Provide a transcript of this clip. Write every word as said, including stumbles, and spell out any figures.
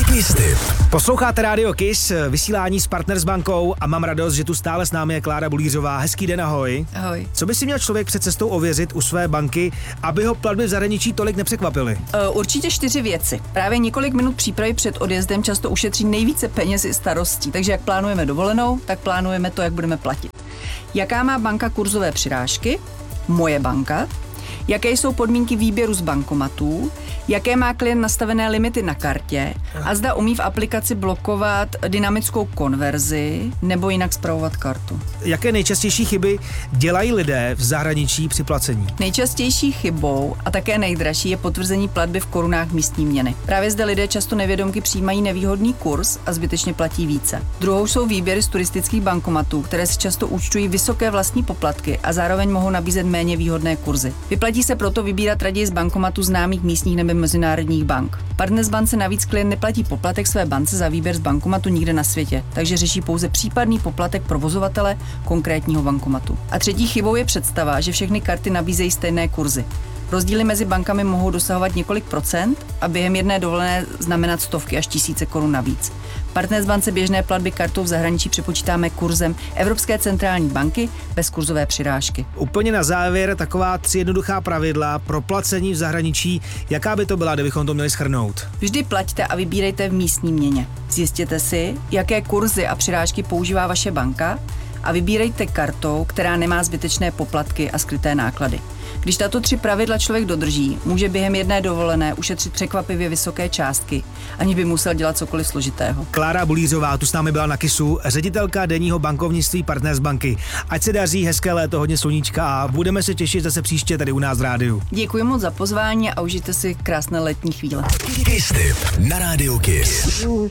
Kiss Tip. Posloucháte Rádio Kiss, vysílání s Partners bankou a mám radost, že tu stále s námi je Klára Bulířová. Hezký den, ahoj. Ahoj. Co by si měl člověk před cestou ověřit u své banky, aby ho platby v zahraničí tolik nepřekvapily? Uh, určitě čtyři věci. Právě několik minut přípravy před odjezdem často ušetří nejvíce peněz i starostí. Takže jak plánujeme dovolenou, tak plánujeme to, jak budeme platit. Jaká má banka kurzové přirážky? Moje banka. Jaké jsou podmínky výběru z bankomatů, jaké má klient nastavené limity na kartě a zda umí v aplikaci blokovat dynamickou konverzi nebo jinak spravovat kartu. Jaké nejčastější chyby dělají lidé v zahraničí při placení? Nejčastější chybou a také nejdražší je potvrzení platby v korunách místní měny. Právě zde lidé často nevědomky přijímají nevýhodný kurz a zbytečně platí více. Druhou jsou výběry z turistických bankomatů, které si často účtují vysoké vlastní poplatky a zároveň mohou nabízet méně výhodné kurzy. Vyplatí se proto vybírat raději z bankomatů známých místních nebo mezinárodních bank. Partners bance navíc klient neplatí poplatek své bance za výběr z bankomatu nikde na světě, takže řeší pouze případný poplatek provozovatele konkrétního bankomatu. A třetí chybou je představa, že všechny karty nabízejí stejné kurzy. Rozdíly mezi bankami mohou dosahovat několik procent a během jedné dovolené znamenat stovky až tisíce korun navíc. Partners bance běžné platby kartou v zahraničí přepočítáme kurzem Evropské centrální banky bez kurzové přirážky. Úplně na závěr taková tři jednoduchá pravidla pro placení v zahraničí. Jaká by to byla, kdybychom to měli shrnout? Vždy plaťte a vybírejte v místní měně. Zjistěte si, jaké kurzy a přirážky používá vaše banka a vybírejte kartou, která nemá zbytečné poplatky a skryté náklady. Když tato tři pravidla člověk dodrží, může během jedné dovolené ušetřit překvapivě vysoké částky, aniž by musel dělat cokoliv složitého. Klára Bulířová tu s námi byla na Kissu, ředitelka denního bankovnictví Partners banky. Ať se daří, hezké léto, hodně sluníčka a budeme se těšit zase příště tady u nás v rádiu. Děkuji moc za pozvání a užijte si krásné letní chvíle. Kiss Tip na Rádiu Kiss.